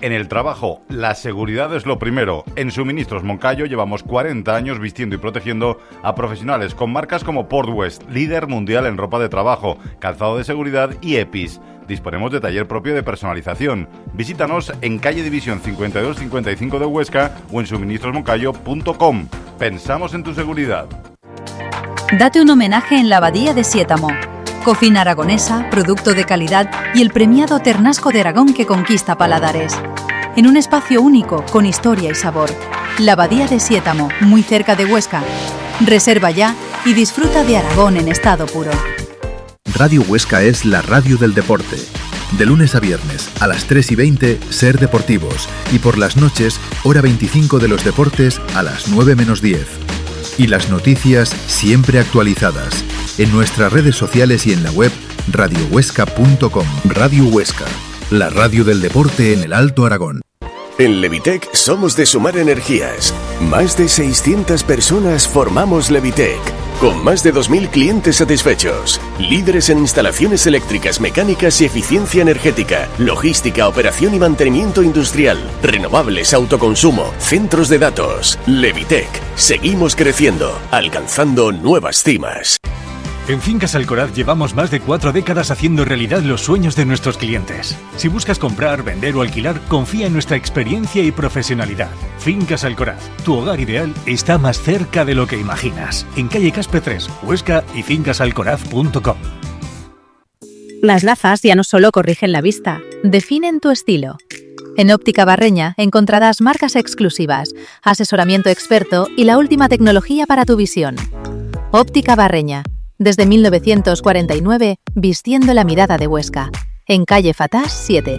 En el trabajo, la seguridad es lo primero. En Suministros Moncayo llevamos 40 años vistiendo y protegiendo a profesionales con marcas como Portwest, líder mundial en ropa de trabajo, calzado de seguridad y EPIs. Disponemos de taller propio de personalización. Visítanos en calle División 5255 de Huesca o en suministrosmoncayo.com. Pensamos en tu seguridad. Date un homenaje en la Abadía de Siétamo. Cocina aragonesa, producto de calidad y el premiado Ternasco de Aragón que conquista paladares. En un espacio único, con historia y sabor. La Abadía de Siétamo, muy cerca de Huesca. Reserva ya y disfruta de Aragón en estado puro. Radio Huesca es la radio del deporte. De lunes a viernes, a las 3:20, Ser Deportivos. Y por las noches, hora 25 de los deportes, a las 9 menos 10. Y las noticias siempre actualizadas. En nuestras redes sociales y en la web radiohuesca.com. Radio Huesca, la radio del deporte en el Alto Aragón. En Levitec somos de sumar energías. Más de 600 personas formamos Levitec, con más de 2.000 clientes satisfechos. Líderes en instalaciones eléctricas, mecánicas y eficiencia energética, logística, operación y mantenimiento industrial, renovables, autoconsumo, centros de datos. Levitec, seguimos creciendo, alcanzando nuevas cimas. En Fincas Alcoraz llevamos más de 4 décadas haciendo realidad los sueños de nuestros clientes. Si buscas comprar, vender o alquilar, confía en nuestra experiencia y profesionalidad. Fincas Alcoraz, tu hogar ideal está más cerca de lo que imaginas. En calle Caspe 3, Huesca y fincasalcoraz.com. Las gafas ya no solo corrigen la vista, definen tu estilo. En Óptica Barreña encontrarás marcas exclusivas, asesoramiento experto y la última tecnología para tu visión. Óptica Barreña. Desde 1949, vistiendo la mirada de Huesca. En calle Fatás 7.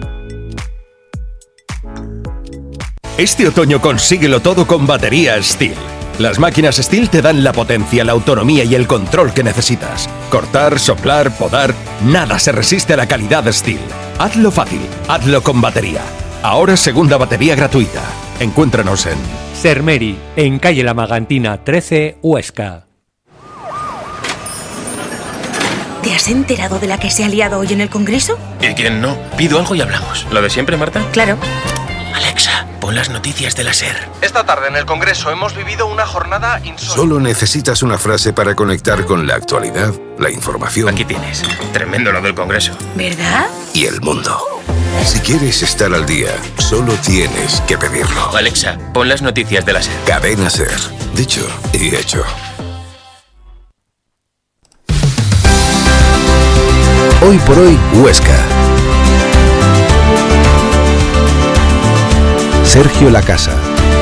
Este otoño consíguelo todo con baterías Stihl. Las máquinas Stihl te dan la potencia, la autonomía y el control que necesitas. Cortar, soplar, podar, nada se resiste a la calidad Stihl. Hazlo fácil, hazlo con batería. Ahora segunda batería gratuita. Encuéntranos en Sermeri, en calle La Magantina 13, Huesca. ¿Te has enterado de la que se ha liado hoy en el Congreso? ¿Y quién no? Pido algo y hablamos. ¿Lo de siempre, Marta? Claro. Alexa, pon las noticias de la SER. Esta tarde en el Congreso hemos vivido una jornada insólita. Solo necesitas una frase para conectar con la actualidad, la información. Aquí tienes. Tremendo lo del Congreso. ¿Verdad? Y el mundo. Si quieres estar al día, solo tienes que pedirlo. Alexa, pon las noticias de la SER. Cadena SER. Dicho y hecho. Hoy por hoy, Huesca. Sergio Lacasa.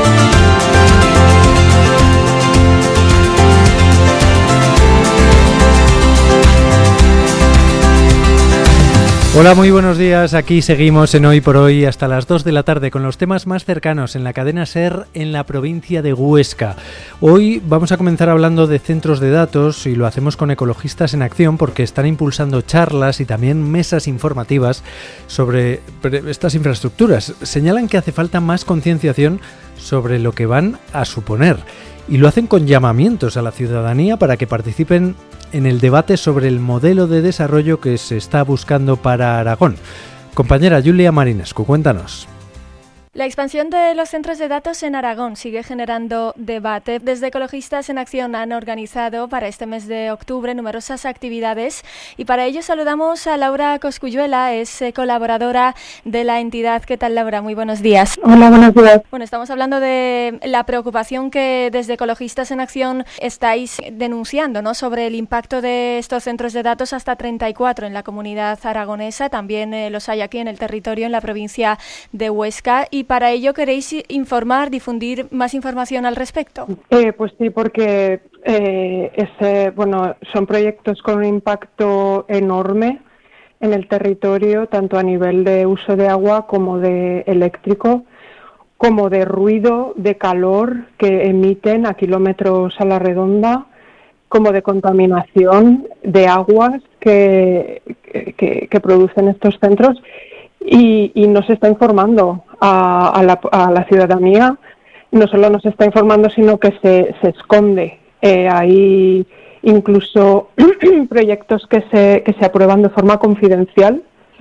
Hola, muy buenos días. Aquí seguimos en Hoy por Hoy hasta las 2 de la tarde con los temas más cercanos en la cadena SER en la provincia de Huesca. Hoy vamos a comenzar hablando de centros de datos y lo hacemos con Ecologistas en Acción porque están impulsando charlas y también mesas informativas sobre estas infraestructuras. Señalan que hace falta más concienciación sobre lo que van a suponer y lo hacen con llamamientos a la ciudadanía para que participen en el debate sobre el modelo de desarrollo que se está buscando para Aragón. Compañera Julia Marinescu, cuéntanos. La expansión de los centros de datos en Aragón sigue generando debate. Desde Ecologistas en Acción han organizado para este mes de octubre numerosas actividades y para ello saludamos a Laura Cosculluela, es colaboradora de la entidad. ¿Qué tal, Laura? Muy buenos días. Hola, buenos días. Bueno, estamos hablando de la preocupación que desde Ecologistas en Acción estáis denunciando, ¿no?, sobre el impacto de estos centros de datos, hasta 34 en la comunidad aragonesa, también los hay aquí en el territorio, en la provincia de Huesca, y para ello queréis informar, difundir más información al respecto. Pues sí, porque son proyectos con un impacto enorme en el territorio, tanto a nivel de uso de agua como de eléctrico, como de ruido, de calor que emiten a kilómetros a la redonda, como de contaminación de aguas que producen estos centros. Y no se está informando a la ciudadanía, no solo no se está informando, sino que se esconde. Hay incluso proyectos que se aprueban de forma confidencial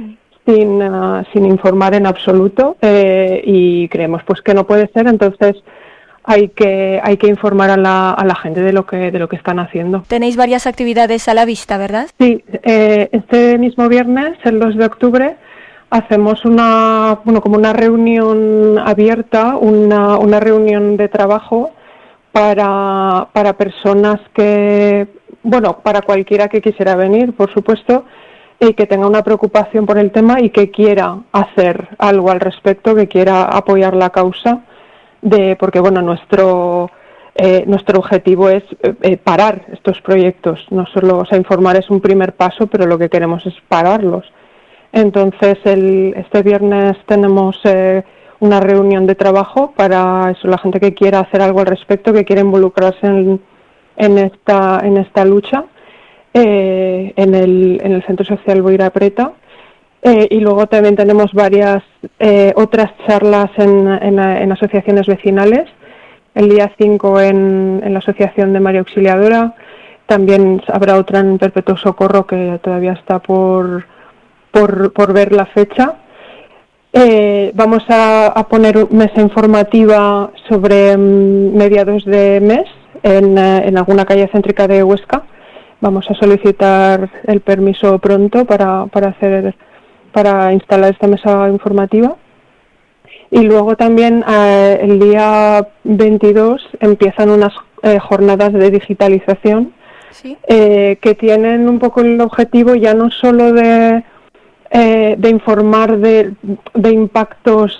sin informar en absoluto, y creemos pues que no puede ser. Entonces hay que informar a la gente de lo que están haciendo. Tenéis varias actividades a la vista, ¿verdad? Sí, este mismo viernes, el 2 de octubre, hacemos como una reunión abierta, una reunión de trabajo para personas para cualquiera que quisiera venir, por supuesto, y que tenga una preocupación por el tema y que quiera hacer algo al respecto, que quiera apoyar la causa, porque nuestro objetivo es parar estos proyectos. No solo, informar es un primer paso, pero lo que queremos es pararlos. Entonces, este viernes tenemos una reunión de trabajo para eso, la gente que quiera hacer algo al respecto, que quiera involucrarse en esta lucha, en el Centro Social Boira Preta. Y luego también tenemos varias otras charlas en asociaciones vecinales. El día 5 en la Asociación de María Auxiliadora. También habrá otra en Perpetuo Socorro, que todavía está por ver la fecha. Vamos a poner mesa informativa sobre mediados de mes en alguna calle céntrica de Huesca. Vamos a solicitar el permiso pronto para instalar esta mesa informativa. Y luego también el día 22 empiezan unas jornadas de digitalización, ¿sí? Que tienen un poco el objetivo ya no solo de informar de impactos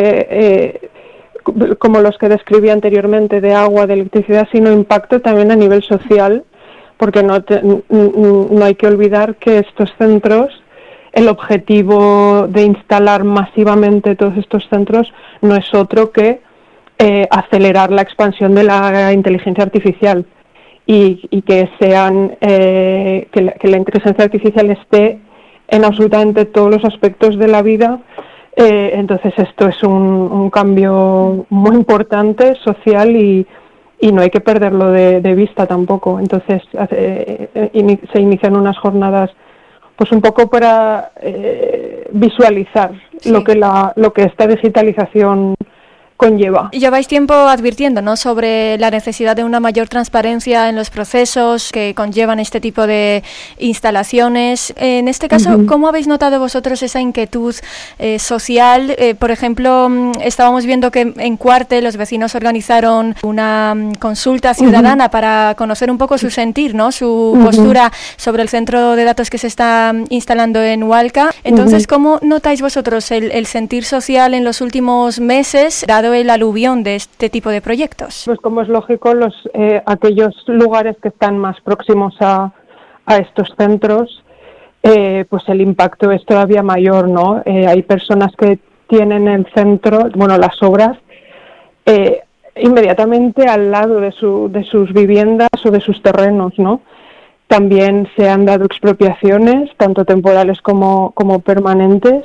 como los que describí anteriormente, de agua, de electricidad, sino impacto también a nivel social, porque no hay que olvidar que estos centros, el objetivo de instalar masivamente todos estos centros no es otro que acelerar la expansión de la inteligencia artificial y que la inteligencia artificial esté en absolutamente todos los aspectos de la vida. Entonces esto es un cambio muy importante social y no hay que perderlo de vista tampoco. Entonces se inician unas jornadas pues un poco para visualizar, sí, lo que esta digitalización conlleva. Lleváis tiempo advirtiendo, ¿no?, sobre la necesidad de una mayor transparencia en los procesos que conllevan este tipo de instalaciones. En este caso, ¿cómo habéis notado vosotros esa inquietud social? Por ejemplo, estábamos viendo que en Cuarte los vecinos organizaron una consulta ciudadana para conocer un poco su sentir, ¿no?, su postura sobre el centro de datos que se está instalando en Hualca. Entonces, ¿cómo notáis vosotros el sentir social en los últimos meses, dado el aluvión de este tipo de proyectos? Pues como es lógico, aquellos lugares que están más próximos a estos centros, pues el impacto es todavía mayor, ¿no? Hay personas que tienen el centro, las obras, inmediatamente al lado de sus viviendas o de sus terrenos, ¿no? También se han dado expropiaciones, tanto temporales como permanentes,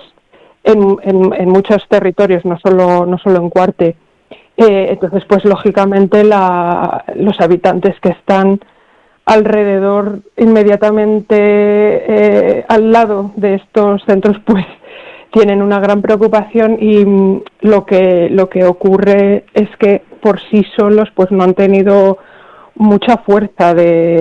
en muchos territorios, no solo en Cuarte. Entonces, pues lógicamente los habitantes que están alrededor, inmediatamente al lado de estos centros, pues tienen una gran preocupación, y lo que ocurre es que por sí solos pues no han tenido mucha fuerza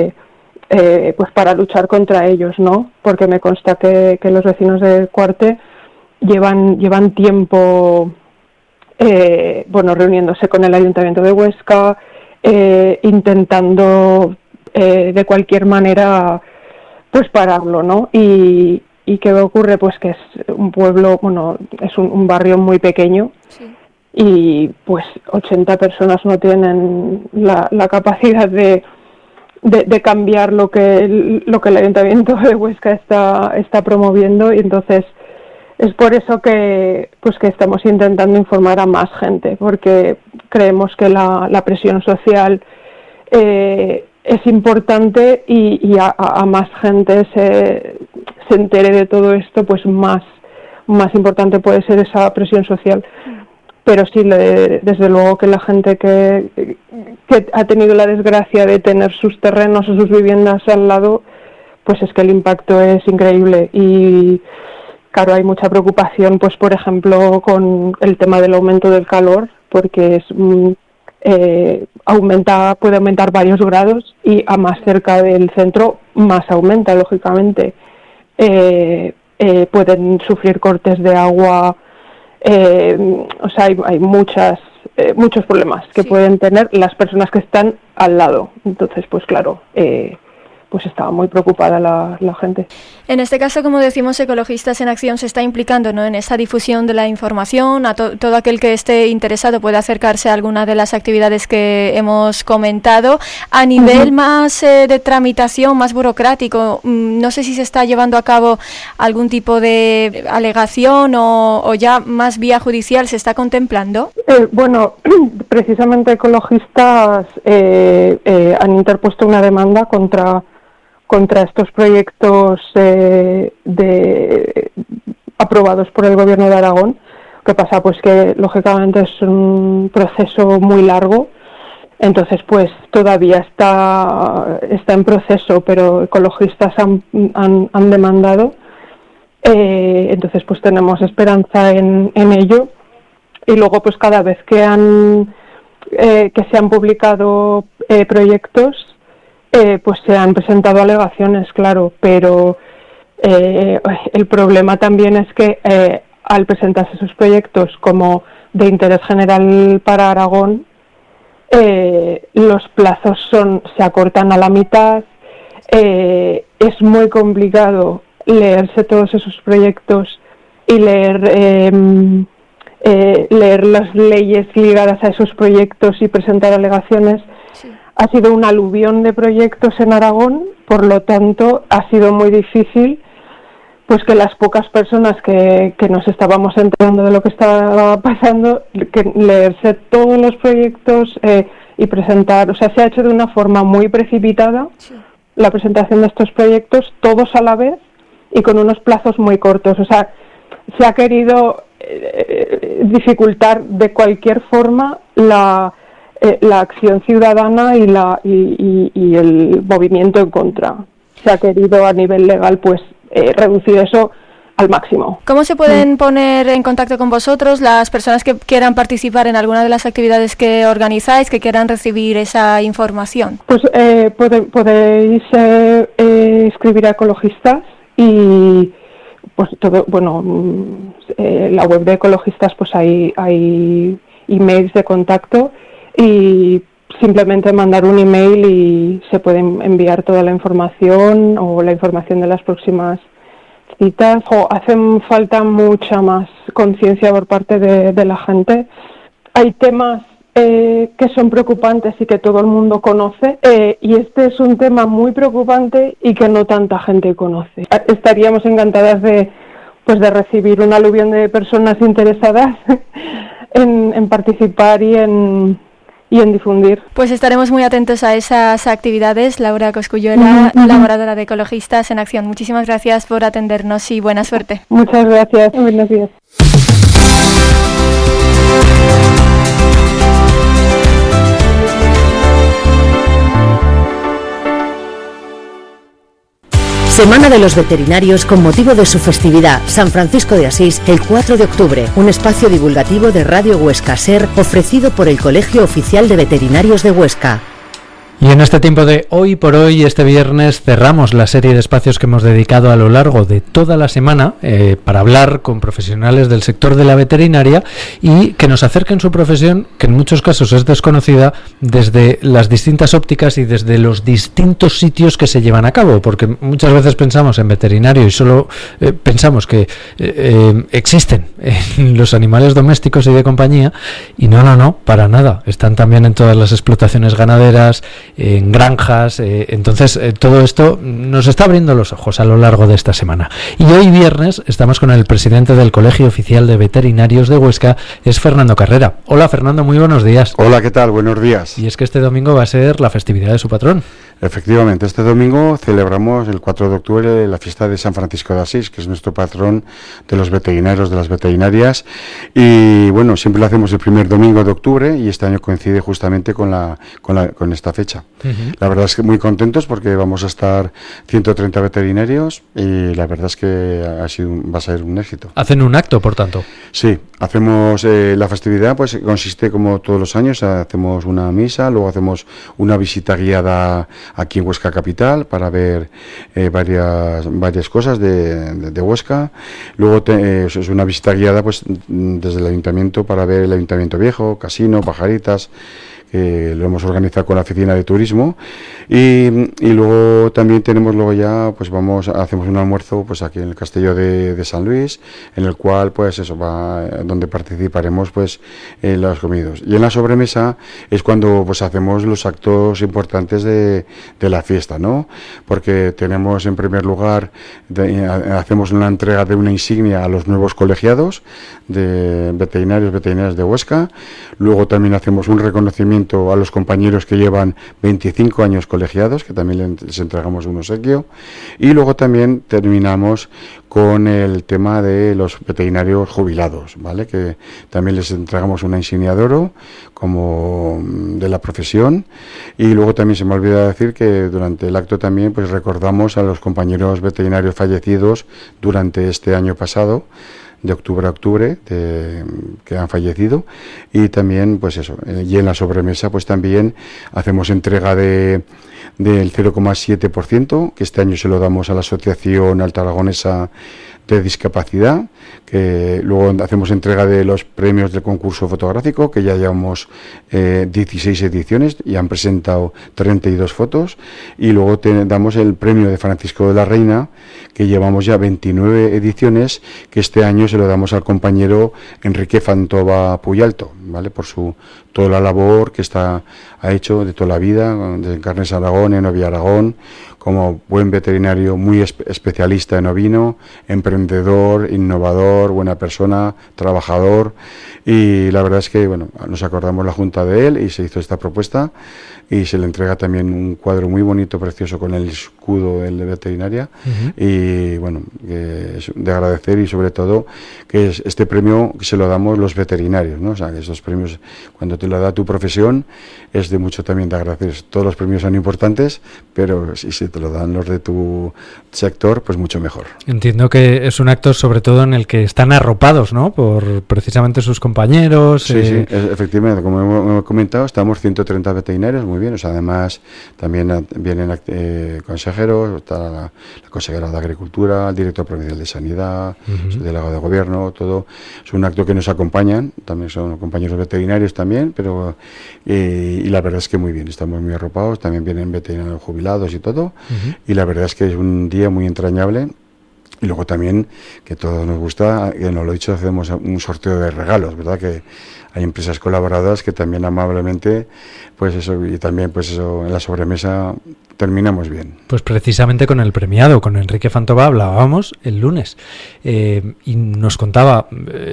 pues para luchar contra ellos, ¿no? Porque me consta que los vecinos de Cuarte llevan tiempo reuniéndose con el Ayuntamiento de Huesca, intentando de cualquier manera pues pararlo, ¿no? Y ¿qué ocurre? Pues que es un pueblo, es un barrio muy pequeño, sí, y pues 80 personas no tienen la capacidad de cambiar lo que el Ayuntamiento de Huesca está promoviendo, y entonces es por eso que estamos intentando informar a más gente, porque creemos que la presión social es importante, y a más gente se entere de todo esto, pues más importante puede ser esa presión social. Pero sí, desde luego que la gente que ha tenido la desgracia de tener sus terrenos o sus viviendas al lado, pues es que el impacto es increíble, y claro, hay mucha preocupación, pues por ejemplo, con el tema del aumento del calor, porque puede aumentar varios grados y a más cerca del centro más aumenta, lógicamente. Pueden sufrir cortes de agua, hay muchos problemas que pueden tener las personas que están al lado. Entonces, pues claro, pues estaba muy preocupada la gente. En este caso, como decimos, Ecologistas en Acción se está implicando, ¿no?, en esa difusión de la información. A todo aquel que esté interesado puede acercarse a alguna de las actividades que hemos comentado. A nivel más de tramitación, más burocrático, no sé si se está llevando a cabo algún tipo de alegación o ya más vía judicial se está contemplando. Bueno, precisamente Ecologistas han interpuesto una demanda contra estos proyectos aprobados por el Gobierno de Aragón. ¿Qué pasa? Pues que lógicamente es un proceso muy largo, entonces pues todavía está en proceso, pero Ecologistas han demandado, entonces pues tenemos esperanza en ello. Y luego pues cada vez que se han publicado proyectos, pues se han presentado alegaciones, claro, pero el problema también es que al presentarse esos proyectos como de interés general para Aragón, los plazos se acortan a la mitad, es muy complicado leerse todos esos proyectos y leer las leyes ligadas a esos proyectos y presentar alegaciones. Ha sido un aluvión de proyectos en Aragón, por lo tanto ha sido muy difícil pues que las pocas personas que nos estábamos enterando de lo que estaba pasando, que leerse todos los proyectos y presentar, o sea, se ha hecho de una forma muy precipitada la presentación de estos proyectos, todos a la vez y con unos plazos muy cortos, o sea, se ha querido dificultar de cualquier forma la acción ciudadana y el movimiento en contra. Se ha querido a nivel legal pues reducir eso al máximo. ¿Cómo se pueden poner en contacto con vosotros las personas que quieran participar en alguna de las actividades que organizáis, que quieran recibir esa información? Pues podéis escribir a Ecologistas y pues todo, bueno, la web de Ecologistas pues hay emails de contacto y simplemente mandar un email y se puede enviar toda la información o la información de las próximas citas. Hacen falta mucha más conciencia por parte de la gente. Hay temas que son preocupantes y que todo el mundo conoce y este es un tema muy preocupante y que no tanta gente conoce. Estaríamos encantadas de recibir un aluvión de personas interesadas en participar y en difundir. Pues estaremos muy atentos a esas actividades. Laura Cosculluela, colaboradora de Ecologistas en Acción. Muchísimas gracias por atendernos y buena suerte. Muchas gracias. Buenos días. Semana de los Veterinarios con motivo de su festividad, San Francisco de Asís, el 4 de octubre, un espacio divulgativo de Radio Huesca SER ofrecido por el Colegio Oficial de Veterinarios de Huesca. Y en este tiempo de Hoy por Hoy, este viernes, cerramos la serie de espacios que hemos dedicado a lo largo de toda la semana para hablar con profesionales del sector de la veterinaria y que nos acerquen su profesión, que en muchos casos es desconocida, desde las distintas ópticas y desde los distintos sitios que se llevan a cabo, porque muchas veces pensamos en veterinario y solo pensamos que existen en los animales domésticos y de compañía, y no, para nada. Están también en todas las explotaciones ganaderas, en granjas, entonces todo esto nos está abriendo los ojos a lo largo de esta semana. Y hoy viernes estamos con el presidente del Colegio Oficial de Veterinarios de Huesca, es Fernando Carrera. Hola Fernando, muy buenos días. Hola, ¿qué tal? Buenos días. Y es que este domingo va a ser la festividad de su patrón. Efectivamente, este domingo celebramos el 4 de octubre la fiesta de San Francisco de Asís, que es nuestro patrón de los veterinarios, de las veterinarias, y bueno, siempre lo hacemos el primer domingo de octubre y este año coincide justamente con esta fecha. La verdad es que muy contentos porque vamos a estar 130 veterinarios y la verdad es que va a ser un éxito. ¿Hacen un acto, por tanto? Sí, hacemos la festividad, pues consiste como todos los años, hacemos una misa, luego hacemos una visita guiada aquí en Huesca Capital para ver varias cosas de Huesca. Luego es una visita guiada pues desde el ayuntamiento para ver el ayuntamiento viejo, casino, pajaritas, que lo hemos organizado con la oficina de turismo, y luego también hacemos un almuerzo pues aquí en el Castillo de San Luis, en el cual pues donde participaremos pues en los comidos, y en la sobremesa es cuando pues hacemos los actos importantes de la fiesta, ¿no? Porque tenemos en primer lugar hacemos una entrega de una insignia a los nuevos colegiados de veterinarias de Huesca. Luego también hacemos un reconocimiento a los compañeros que llevan 25 años colegiados, que también les entregamos un obsequio, y luego también terminamos con el tema de los veterinarios jubilados, ¿vale? Que también les entregamos una insignia de oro como de la profesión, y luego también se me olvida decir que durante el acto también pues recordamos a los compañeros veterinarios fallecidos durante este año pasado, de octubre a octubre, que han fallecido, y también pues eso, y en la sobremesa pues también hacemos entrega del 0,7%, que este año se lo damos a la Asociación Alta Aragonesa de Discapacidad, que luego hacemos entrega de los premios del concurso fotográfico, que ya llevamos 16 ediciones y han presentado 32 fotos, y luego damos el premio de Francisco de la Reina, que llevamos ya 29 ediciones, que este año se lo damos al compañero Enrique Fantova Puyalto, ¿vale? Por toda la labor que ha hecho de toda la vida, desde Carnes Aragón, en Ovia Aragón, como buen veterinario, muy especialista en ovino, emprendedor, innovador, buena persona, trabajador, y la verdad es que bueno, nos acordamos la junta de él y se hizo esta propuesta, y se le entrega también un cuadro muy bonito, precioso, con el escudo de veterinaria, y bueno, que es de agradecer, y sobre todo que este premio se lo damos los veterinarios, ¿no? O sea, que estos premios, cuando te lo da tu profesión, es de mucho también de agradecer. Todos los premios son importantes, pero si se te lo dan los de tu sector, pues mucho mejor. Entiendo que es un acto sobre todo en el que están arropados, ¿no? Por precisamente sus compañeros. Sí, sí, efectivamente, como hemos comentado, estamos 130 veterinarios, muy bien. O sea, además también vienen consejeros, está la consejera de Agricultura, el director provincial de Sanidad, el delegado de Gobierno, todo. Es un acto que nos acompañan, también son compañeros veterinarios también, pero y la verdad es que muy bien, estamos muy arropados, también vienen veterinarios jubilados y todo, y la verdad es que es un día muy entrañable. Y luego también, que todos nos gusta, que nos lo he dicho, hacemos un sorteo de regalos, ¿verdad? Que hay empresas colaboradoras que también amablemente, pues eso, y también pues eso, en la sobremesa terminamos bien. Pues precisamente con el premiado, con Enrique Fantova, hablábamos el lunes, y nos contaba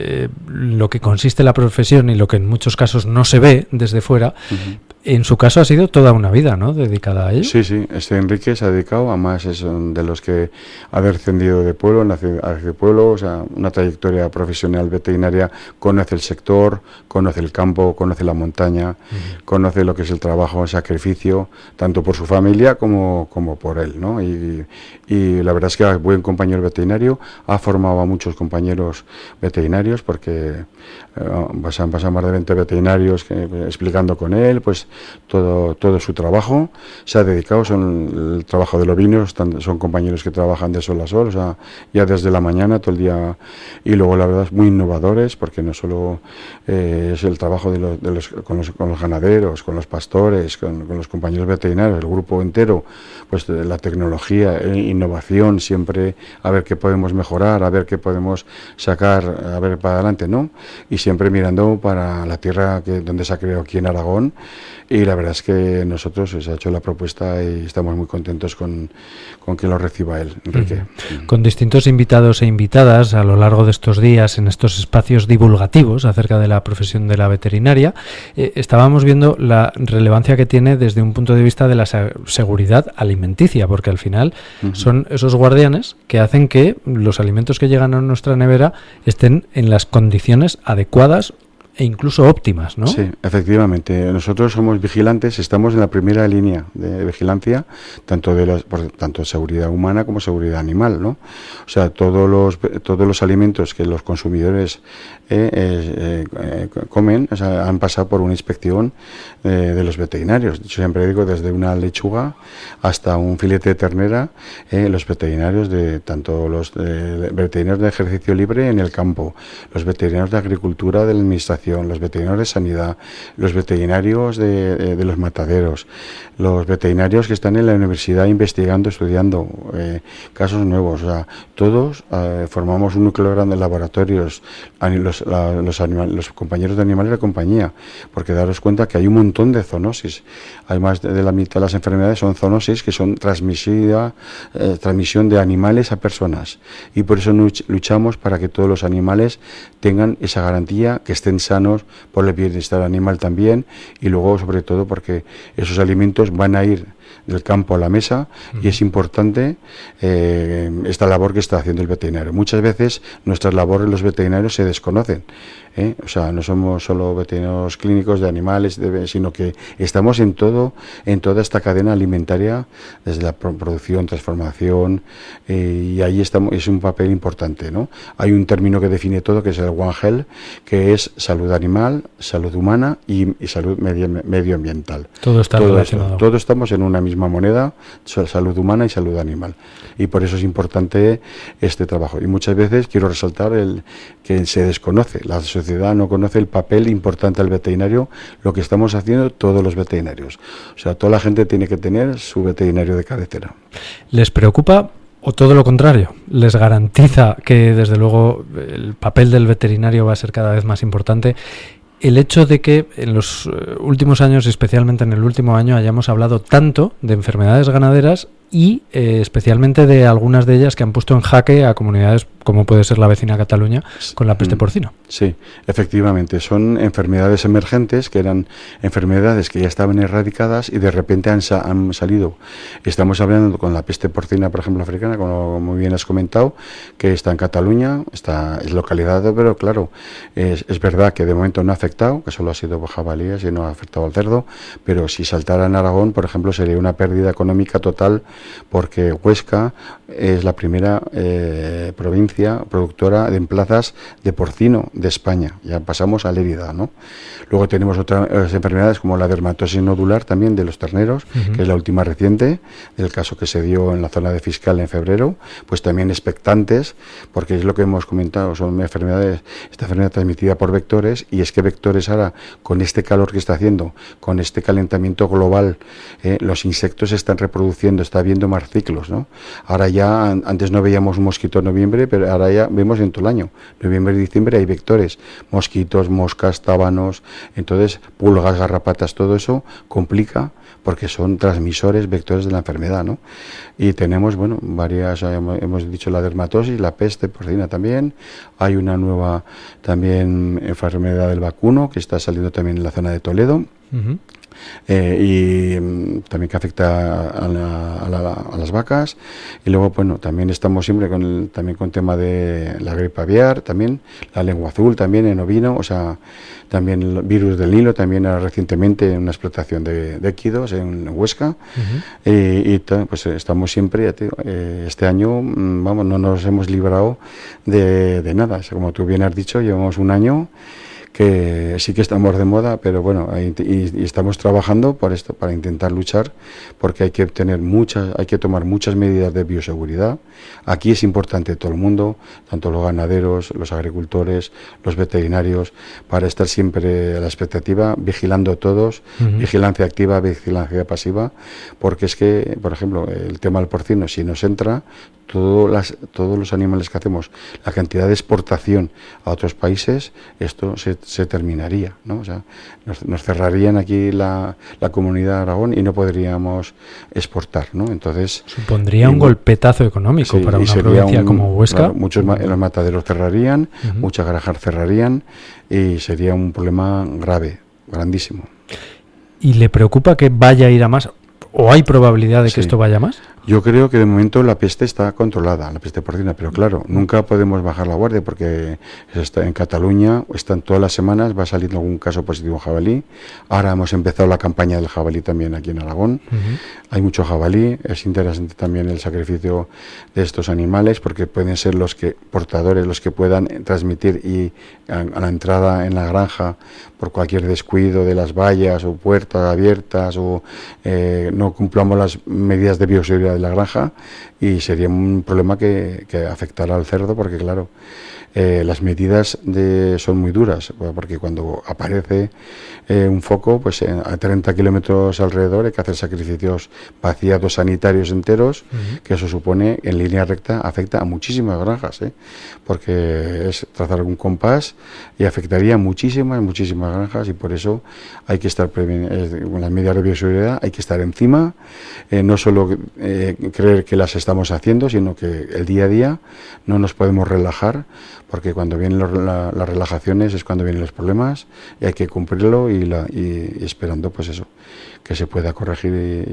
lo que consiste la profesión y lo que en muchos casos no se ve desde fuera. En su caso ha sido toda una vida, ¿no?, dedicada a ello. Sí, sí, Enrique se ha dedicado, además es de los que ha descendido de pueblo, nace de pueblo, o sea, una trayectoria profesional veterinaria, conoce el sector, conoce el campo, conoce la montaña, conoce lo que es el trabajo, el sacrificio, tanto por su familia como por él, ¿no? Y la verdad es que es buen compañero veterinario, ha formado a muchos compañeros veterinarios, porque han pasado más de 20 veterinarios explicando con él, pues todo su trabajo, se ha dedicado, son el trabajo de los vinos, son compañeros que trabajan de sol a sol, o sea, ya desde la mañana, todo el día, y luego la verdad es muy innovadores, porque no solo es el trabajo con los ganaderos, con los pastores, con los compañeros veterinarios, el grupo entero, pues la tecnología, innovación, siempre a ver qué podemos mejorar, a ver qué podemos sacar, a ver para adelante, ¿no? Y siempre mirando para la tierra donde se ha creado aquí en Aragón, Y la verdad es que nosotros se ha hecho la propuesta y estamos muy contentos con que lo reciba él, Enrique. Con distintos invitados e invitadas a lo largo de estos días en estos espacios divulgativos acerca de la profesión de la veterinaria, estábamos viendo la relevancia que tiene desde un punto de vista de la seguridad alimenticia, porque al final son esos guardianes que hacen que los alimentos que llegan a nuestra nevera estén en las condiciones adecuadas e incluso óptimas, ¿no? Sí, efectivamente. Nosotros somos vigilantes, estamos en la primera línea de vigilancia, tanto tanto seguridad humana como seguridad animal, ¿no? O sea, todos los alimentos que los consumidores comen, o sea, han pasado por una inspección de los veterinarios. Yo siempre digo, desde una lechuga hasta un filete de ternera, los veterinarios tanto los veterinarios de ejercicio libre en el campo, los veterinarios de agricultura, de la administración, los veterinarios de sanidad, los veterinarios de los mataderos, los veterinarios que están en la universidad investigando, estudiando casos nuevos, o sea, todos formamos un núcleo grande de laboratorios, los compañeros de animales de compañía, porque daros cuenta que hay un montón de zoonosis. Hay más de la mitad de las enfermedades son zoonosis, que son transmisión de animales a personas, y por eso luchamos para que todos los animales tengan esa garantía, que estén sanos por el bienestar animal también, y luego sobre todo porque esos alimentos van a ir del campo a la mesa, y es importante esta labor que está haciendo el veterinario. Muchas veces nuestras labores los veterinarios se desconocen, o sea, no somos solo veterinarios clínicos de animales, sino que estamos en toda esta cadena alimentaria, desde la producción, transformación, y ahí estamos, es un papel importante, ¿no? Hay un término que define todo, que es el One Health, que es salud animal, salud humana y salud medioambiental. Todo está relacionado. Todos estamos en una misma moneda, salud humana y salud animal, y por eso es importante este trabajo. Y muchas veces quiero resaltar que se desconoce, la sociedad no conoce el papel importante del veterinario, lo que estamos haciendo todos los veterinarios. O sea, toda la gente tiene que tener su veterinario de cabecera. ¿Les preocupa o todo lo contrario? ¿Les garantiza que desde luego el papel del veterinario va a ser cada vez más importante? El hecho de que en los últimos años, especialmente en el último año, hayamos hablado tanto de enfermedades ganaderas y especialmente de algunas de ellas que han puesto en jaque a comunidades como puede ser la vecina Cataluña con la peste porcina. Sí, efectivamente, son enfermedades emergentes, que eran enfermedades que ya estaban erradicadas y de repente han salido. Estamos hablando con la peste porcina, por ejemplo, africana, como muy bien has comentado, que está en Cataluña, es localizado, pero claro, es verdad que de momento no ha afectado, que solo ha sido por jabalíes y no ha afectado al cerdo, pero si saltara en Aragón, por ejemplo, sería una pérdida económica total, porque Huesca es la primera provincia productora de plazas de porcino de España. Ya pasamos a Lérida, ¿no? Luego tenemos otras enfermedades como la dermatosis nodular también de los terneros, que es la última reciente, del caso que se dio en la zona de Fiscal en febrero, pues también expectantes, porque es lo que hemos comentado, son esta enfermedad transmitida por vectores, y es que vectores ahora, con este calor que está haciendo, con este calentamiento global, los insectos se están reproduciendo, está habiendo más ciclos, ¿no? Ahora ya, antes no veíamos un mosquito en noviembre, pero ahora ya vemos en todo el año, noviembre y diciembre hay vectores, mosquitos, moscas, tábanos, entonces pulgas, garrapatas, todo eso complica porque son transmisores, vectores de la enfermedad, ¿no? Y tenemos, bueno, varias, hemos dicho la dermatosis, la peste porcina también, hay una nueva también enfermedad del vacuno que está saliendo también en la zona de Toledo. Y también que afecta a las vacas, y luego bueno, también estamos siempre con tema de la gripe aviar, también la lengua azul también en ovino, o sea, también el virus del Nilo, también recientemente una explotación de equidos en Huesca, pues estamos siempre, este año vamos, no nos hemos librado de nada, o sea, como tú bien has dicho, llevamos un año que sí que estamos de moda, pero bueno, y estamos trabajando por esto, para intentar luchar, porque hay que tomar muchas medidas de bioseguridad. Aquí es importante todo el mundo, tanto los ganaderos, los agricultores, los veterinarios, para estar siempre a la expectativa, vigilando todos, vigilancia activa, vigilancia pasiva, porque es que, por ejemplo, el tema del porcino, si nos entra, todos los animales que hacemos, la cantidad de exportación a otros países, esto se terminaría, ¿no? O sea, nos cerrarían aquí la comunidad de Aragón y no podríamos exportar, ¿no? Entonces supondría un golpetazo económico para una provincia como Huesca. Claro, muchos los mataderos cerrarían, muchas granjas cerrarían y sería un problema grave, grandísimo. ¿Y le preocupa que vaya a ir a más? ¿O hay probabilidad de que esto vaya a más? Yo creo que de momento la peste está controlada, la peste porcina, pero claro, nunca podemos bajar la guardia porque en Cataluña están todas las semanas, va saliendo algún caso positivo en jabalí. Ahora hemos empezado la campaña del jabalí también aquí en Aragón. Hay mucho jabalí, es interesante también el sacrificio de estos animales porque pueden ser los portadores, los que puedan transmitir y a la entrada en la granja por cualquier descuido de las vallas o puertas abiertas o no cumplamos las medidas de bioseguridad de la granja y sería un problema que afectará al cerdo porque claro, las medidas son muy duras porque cuando aparece un foco pues a 30 kilómetros alrededor hay que hacer sacrificios vaciados sanitarios enteros, que eso supone en línea recta afecta a muchísimas granjas, porque es trazar un compás y afectaría a muchísimas granjas y por eso hay que estar con las medidas de bioseguridad, hay que estar encima, no solo creer que las estamos haciendo, sino que el día a día no nos podemos relajar porque cuando vienen las relajaciones es cuando vienen los problemas y hay que cumplirlo y esperando pues eso, que se pueda corregir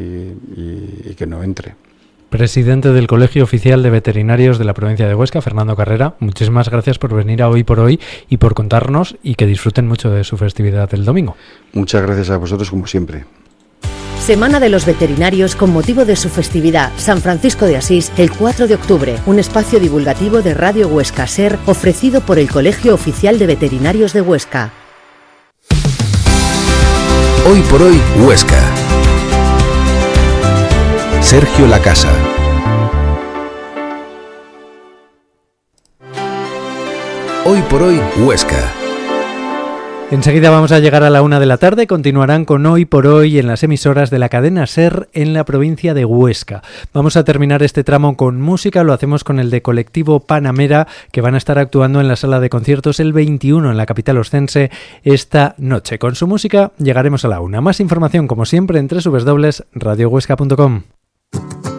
y que no entre. Presidente del Colegio Oficial de Veterinarios de la provincia de Huesca, Fernando Carrera, muchísimas gracias por venir a Hoy por Hoy y por contarnos y que disfruten mucho de su festividad el domingo. Muchas gracias a vosotros como siempre. Semana de los Veterinarios con motivo de su festividad San Francisco de Asís el 4 de octubre, un espacio divulgativo de Radio Huesca SER ofrecido por el Colegio Oficial de Veterinarios de Huesca. Hoy por Hoy Huesca. Sergio Lacasa. Hoy por Hoy Huesca. Enseguida vamos a llegar a la 1 de la tarde, continuarán con Hoy por Hoy en las emisoras de la cadena SER en la provincia de Huesca. Vamos a terminar este tramo con música, lo hacemos con el de Colectivo Panamera, que van a estar actuando en la sala de conciertos el 21 en la capital oscense esta noche. Con su música llegaremos a la 1. Más información como siempre en www.radiohuesca.com.